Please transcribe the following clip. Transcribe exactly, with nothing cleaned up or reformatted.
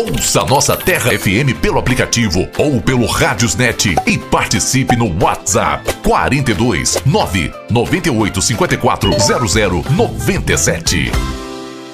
Ouça nossa Terra F M pelo aplicativo ou pelo Rádiosnet e participe no WhatsApp quarenta e dois, nove nove oito, cinquenta e quatro, zero zero noventa e sete.